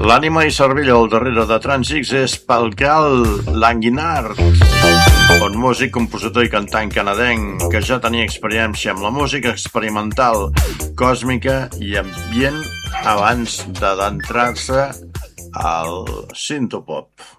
L'ànima i cervell al darrere de Transix és Pascal Languinart, un músic, compositor i cantant canadenc que ja tenia experiència amb la música experimental, còsmica i ambient abans d'adentrar-se al synthpop.